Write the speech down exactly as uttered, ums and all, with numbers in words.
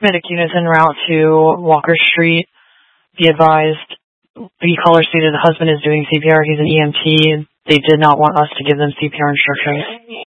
Medic units en route to Walker Street. Be advised, the caller stated the husband is doing C P R. He's an E M T. They did not want us to give them C P R instructions.